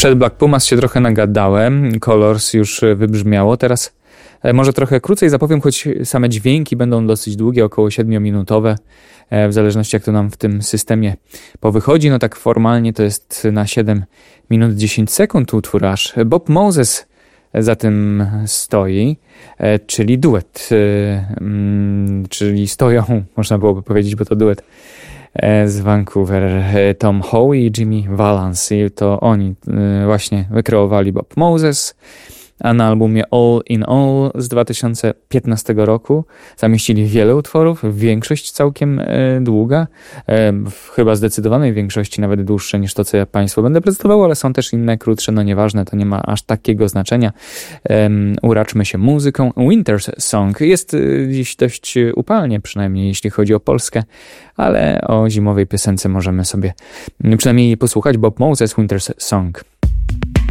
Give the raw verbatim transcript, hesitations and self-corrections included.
Przed Black Pumas się trochę nagadałem, Colors już wybrzmiało, teraz może trochę krócej zapowiem, choć same dźwięki będą dosyć długie, około siedmiominutowe, w zależności jak to nam w tym systemie powychodzi. No tak formalnie to jest na siedem minut dziesięć sekund utwór aż. Bob Moses za tym stoi, czyli duet, czyli stoją, można byłoby powiedzieć, bo to duet z Vancouver, Tom Howe i Jimmy Valance. I to oni właśnie wykreowali Bob Moses, a na albumie All in All z dwa tysiące piętnastego roku zamieścili wiele utworów, większość całkiem e, długa, e, w chyba zdecydowanej większości nawet dłuższe niż to, co ja Państwu będę prezentował, ale są też inne, krótsze, no nieważne, to nie ma aż takiego znaczenia. E, uraczmy się muzyką. Winter's Song jest e, dziś dość upalnie, przynajmniej jeśli chodzi o Polskę, ale o zimowej piosence możemy sobie przynajmniej posłuchać. Bob Moses, Winter's Song.